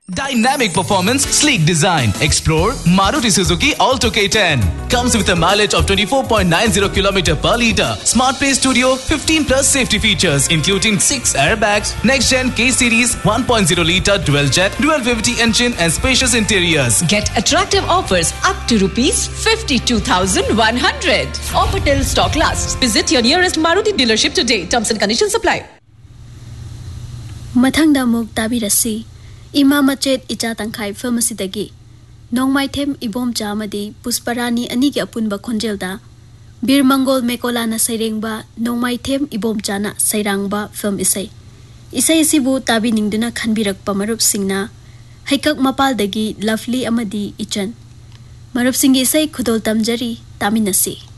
Dynamic performance, sleek design. Explore Maruti Suzuki Alto K10. Comes with a mileage of 24.90 km per litre. Smart Play Studio, 15 plus safety features, including 6 airbags, next-gen K-Series, 1.0 litre dual-jet, dual-VVT engine and spacious interiors. Get attractive offers up to rupees 52,100. Offer till stock lasts. Visit your nearest Maruti dealership today. Terms and conditions apply. Mathangda muk tabirasi. Ima machet icha tangkai pharmacy dagi. Nong mai them ibom jamadi pusparani anigi apunba khonjelda. Bir Mangol Mekolana sairengba nong mai them ibom jana sairangba film isai. Isai sibu tabi ningduna khanbirak pamarup singna. Haikak mapal dagi lovely amadi ichan. Marup singi isai khudol tamjari taminasi.